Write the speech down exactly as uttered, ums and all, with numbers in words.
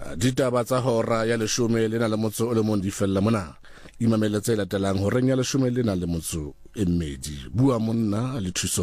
ditaba tsa hora ya leshome le na le motso o le mong di fella mona imamele tse latelang horeng ya leshome le na le motso e mmedi bua monna le thuso